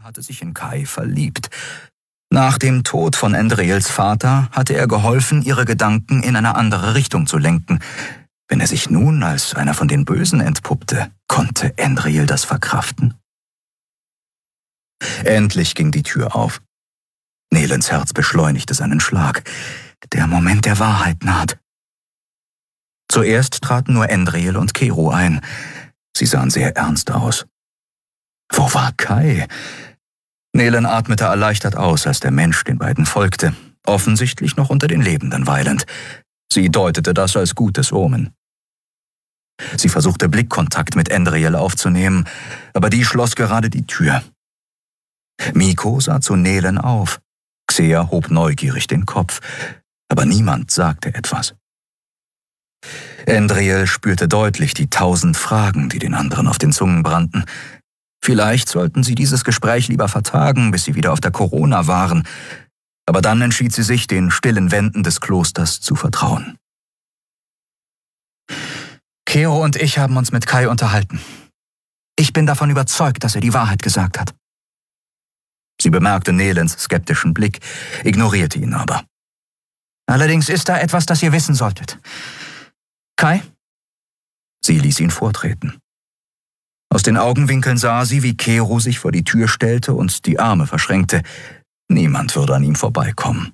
hatte sich in Kai verliebt. Nach dem Tod von Endriels Vater hatte er geholfen, ihre Gedanken in eine andere Richtung zu lenken. Wenn er sich nun als einer von den Bösen entpuppte, konnte Endriel das verkraften? Endlich ging die Tür auf. Nelens Herz beschleunigte seinen Schlag. Der Moment der Wahrheit naht. Zuerst traten nur Endriel und Kero ein. Sie sahen sehr ernst aus. Wo war Kai? Nelen atmete erleichtert aus, als der Mensch den beiden folgte, offensichtlich noch unter den Lebenden weilend. Sie deutete das als gutes Omen. Sie versuchte Blickkontakt mit Endriel aufzunehmen, aber die schloss gerade die Tür. Miko sah zu Nelen auf. Xea hob neugierig den Kopf, aber niemand sagte etwas. Endriel spürte deutlich die 1000 Fragen, die den anderen auf den Zungen brannten. Vielleicht sollten sie dieses Gespräch lieber vertagen, bis sie wieder auf der Corona waren, aber dann entschied sie sich, den stillen Wänden des Klosters zu vertrauen. Kero und ich haben uns mit Kai unterhalten. Ich bin davon überzeugt, dass er die Wahrheit gesagt hat. Sie bemerkte Nelens skeptischen Blick, ignorierte ihn aber. Allerdings ist da etwas, das ihr wissen solltet. Kai? Sie ließ ihn vortreten. Aus den Augenwinkeln sah sie, wie Kero sich vor die Tür stellte und die Arme verschränkte. Niemand würde an ihm vorbeikommen.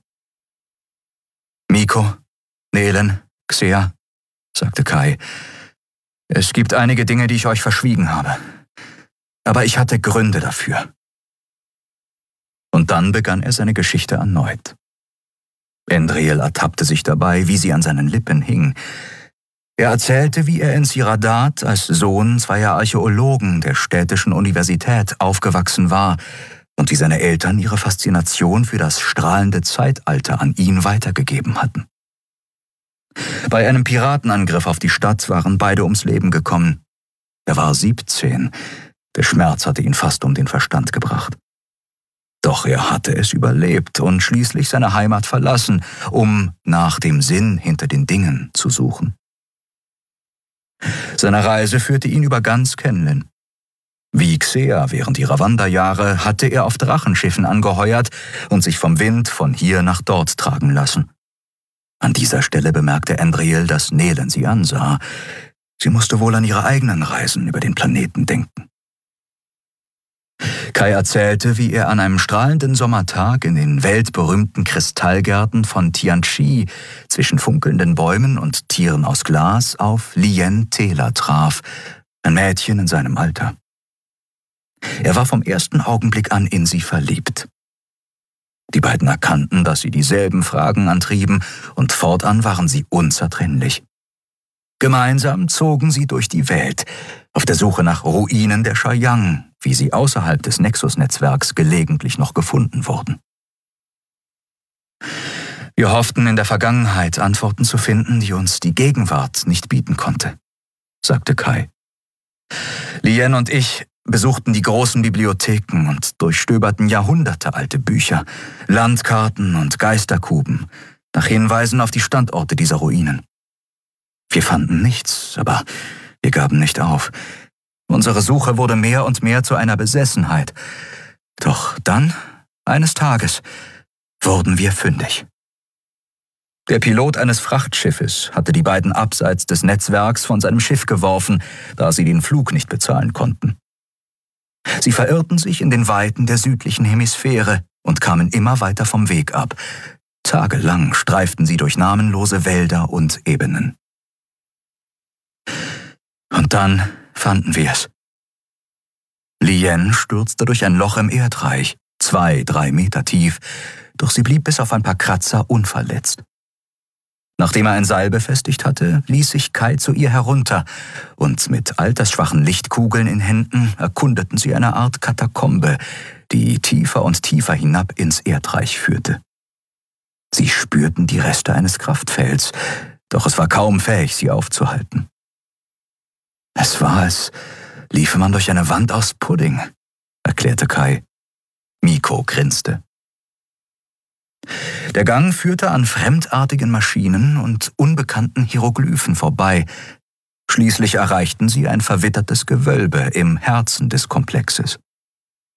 Miko, Nelen, Xea, sagte Kai. Es gibt einige Dinge, die ich euch verschwiegen habe. Aber ich hatte Gründe dafür. Und dann begann er seine Geschichte erneut. Endriel ertappte sich dabei, wie sie an seinen Lippen hing. Er erzählte, wie er in Siradat als Sohn zweier Archäologen der städtischen Universität aufgewachsen war und wie seine Eltern ihre Faszination für das strahlende Zeitalter an ihn weitergegeben hatten. Bei einem Piratenangriff auf die Stadt waren beide ums Leben gekommen. Er war 17. Der Schmerz hatte ihn fast um den Verstand gebracht. Doch er hatte es überlebt und schließlich seine Heimat verlassen, um nach dem Sinn hinter den Dingen zu suchen. Seine Reise führte ihn über ganz Kenlen. Wie Xea während ihrer Wanderjahre hatte er auf Drachenschiffen angeheuert und sich vom Wind von hier nach dort tragen lassen. An dieser Stelle bemerkte Endriel, dass Nelen sie ansah. Sie musste wohl an ihre eigenen Reisen über den Planeten denken. Kai erzählte, wie er an einem strahlenden Sommertag in den weltberühmten Kristallgärten von Tianchi zwischen funkelnden Bäumen und Tieren aus Glas auf Lien Tela traf, ein Mädchen in seinem Alter. Er war vom ersten Augenblick an in sie verliebt. Die beiden erkannten, dass sie dieselben Fragen antrieben, und fortan waren sie unzertrennlich. Gemeinsam zogen sie durch die Welt, auf der Suche nach Ruinen der Shaoyang, wie sie außerhalb des Nexus-Netzwerks gelegentlich noch gefunden wurden. Wir hofften in der Vergangenheit Antworten zu finden, die uns die Gegenwart nicht bieten konnte, sagte Kai. Lien und ich besuchten die großen Bibliotheken und durchstöberten jahrhundertealte Bücher, Landkarten und Geisterkuben, nach Hinweisen auf die Standorte dieser Ruinen. Wir fanden nichts, aber wir gaben nicht auf. Unsere Suche wurde mehr und mehr zu einer Besessenheit. Doch dann, eines Tages, wurden wir fündig. Der Pilot eines Frachtschiffes hatte die beiden abseits des Netzwerks von seinem Schiff geworfen, da sie den Flug nicht bezahlen konnten. Sie verirrten sich in den Weiten der südlichen Hemisphäre und kamen immer weiter vom Weg ab. Tagelang streiften sie durch namenlose Wälder und Ebenen. Und dann fanden wir es. Lien stürzte durch ein Loch im Erdreich, 2-3 Meter tief, doch sie blieb bis auf ein paar Kratzer unverletzt. Nachdem er ein Seil befestigt hatte, ließ sich Kai zu ihr herunter, und mit altersschwachen Lichtkugeln in Händen erkundeten sie eine Art Katakombe, die tiefer und tiefer hinab ins Erdreich führte. Sie spürten die Reste eines Kraftfelds, doch es war kaum fähig, sie aufzuhalten. Es war, als liefe man durch eine Wand aus Pudding, erklärte Kai. Miko grinste. Der Gang führte an fremdartigen Maschinen und unbekannten Hieroglyphen vorbei. Schließlich erreichten sie ein verwittertes Gewölbe im Herzen des Komplexes.